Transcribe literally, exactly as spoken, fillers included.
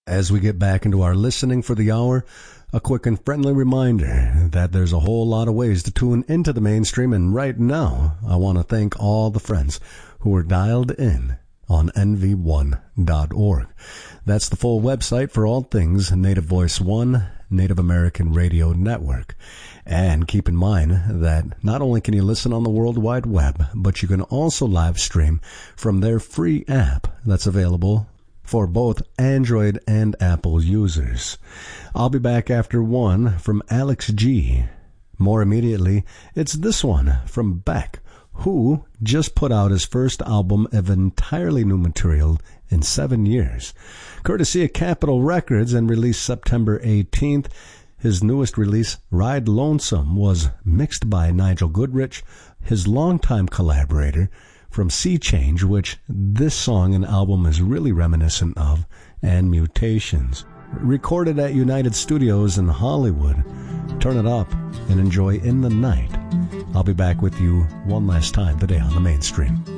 As we get back into our listening for the hour, a quick and friendly reminder that there's a whole lot of ways to tune into the mainstream, and right now I want to thank all the friends who are dialed in on N V one dot org. That's the full website for all things Native Voice One, Native American Radio Network. And keep in mind that not only can you listen on the World Wide Web, but you can also live stream from their free app that's available for both Android and Apple users. I'll be back after one from Alex G. More immediately, it's this one from Beck, who just put out his first album of entirely new material in seven years. Courtesy of Capitol Records and released September eighteenth, his newest release, Ride Lonesome, was mixed by Nigel Goodrich, his longtime collaborator from Sea Change, which this song and album is really reminiscent of, and Mutations. Recorded at United Studios in Hollywood. Turn it up and enjoy In the Night. I'll be back with you one last time today on the Mainstream.